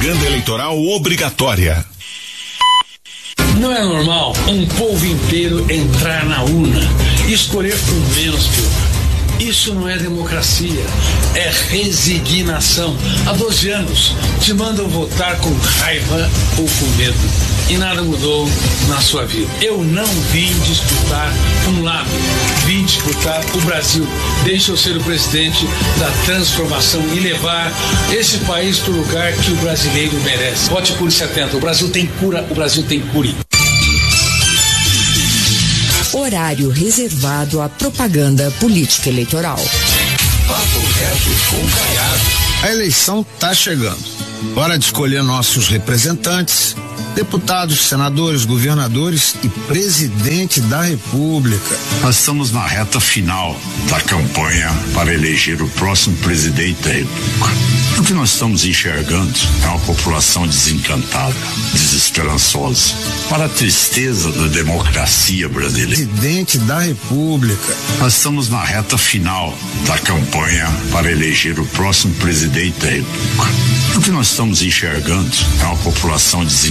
Propaganda eleitoral obrigatória. Não é normal um povo inteiro entrar na urna e escolher o menos pior. Isso não é democracia, é resignação. Há 12 anos te mandam votar com raiva ou com medo e nada mudou na sua vida. Eu não vim disputar um lado, vim disputar o Brasil. Deixa eu ser o presidente da transformação e levar esse país para o lugar que o brasileiro merece. Vote Cure 70, o Brasil tem cura, o Brasil tem cure. Horário reservado à propaganda política eleitoral. Papo reto com Caiado. A eleição está chegando. Hora de escolher nossos representantes, deputados, senadores, governadores e presidente da República. Nós estamos na reta final da campanha para eleger o próximo presidente da República. O que nós estamos enxergando é uma população desencantada, desesperançosa, para a tristeza da democracia brasileira. Presidente da República. Nós estamos na reta final da campanha para eleger o próximo presidente da República. O que nós estamos enxergando é uma população desencantada,